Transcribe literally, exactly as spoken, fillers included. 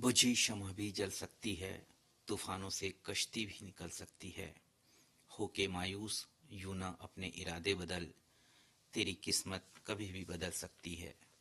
बुझी शमع भी जल सकती है, तूफानों से कश्ती भी निकल सकती है। होके मायूस यूं ना अपने इरादे बदल, तेरी किस्मत कभी भी बदल सकती है।